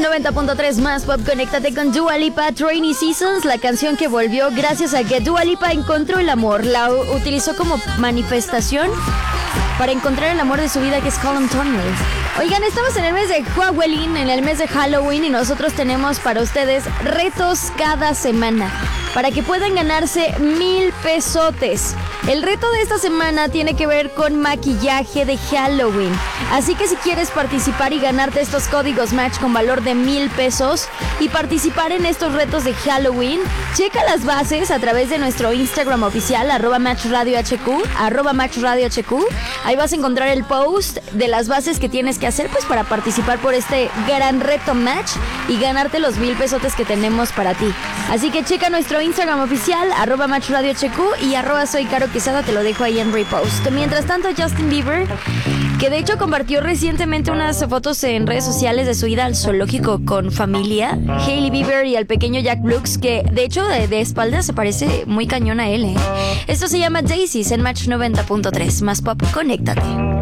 90.3 más pop, conéctate con Dua Lipa, Rainy Seasons, la canción que volvió gracias a que Dua Lipa encontró el amor. La utilizó como manifestación para encontrar el amor de su vida, que es Colin Tunnel. Oigan, estamos en el mes de Halloween, en el mes de Halloween, y nosotros tenemos para ustedes retos cada semana para que puedan ganarse 1,000 pesotes. El reto de esta semana tiene que ver con maquillaje de Halloween. Así que si quieres participar y ganarte estos códigos Match con valor de 1,000 pesos y participar en estos retos de Halloween, checa las bases a través de nuestro Instagram oficial, @MatchRadioHQ. Ahí vas a encontrar el post de las bases que tienes que hacer pues para participar por este gran reto Match y ganarte los 1,000 pesotes que tenemos para ti. Así que checa nuestro Instagram oficial, @MatchRadioHQ y @SoyCaroQuesada, te lo dejo ahí en repost. Mientras tanto, Justin Bieber, que de hecho compartió recientemente unas fotos en redes sociales de su ida al zoológico con familia, Hailey Bieber y el pequeño Jack Brooks, que de hecho de espalda se parece muy cañón a él, Esto se llama Daisies en Match 90.3. Más pop, conéctate.